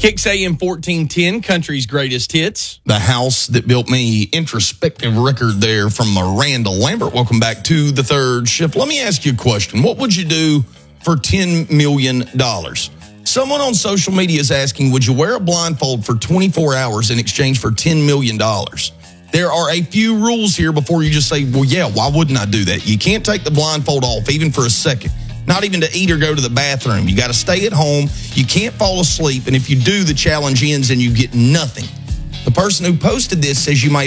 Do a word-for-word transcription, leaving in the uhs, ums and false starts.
Kicks A M fourteen ten, country's greatest hits. The house that built me, introspective record there from Miranda Lambert. Welcome back to the third shift. Let me ask you a question. What would you do for ten million dollars? Someone on social media is asking, would you wear a blindfold for twenty-four hours in exchange for ten million dollars? There are a few rules here before you just say, well, yeah, why wouldn't I do that? You can't take the blindfold off even for a second. Not even to eat or go to the bathroom. You got to stay at home. You can't fall asleep. And if you do, the challenge ends and you get nothing. The person who posted this says you might